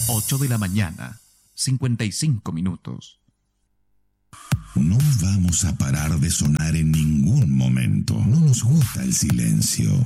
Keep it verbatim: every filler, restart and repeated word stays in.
ocho de la mañana, cincuenta y cinco minutos. No vamos a parar de sonar en ningún momento. No nos gusta el silencio.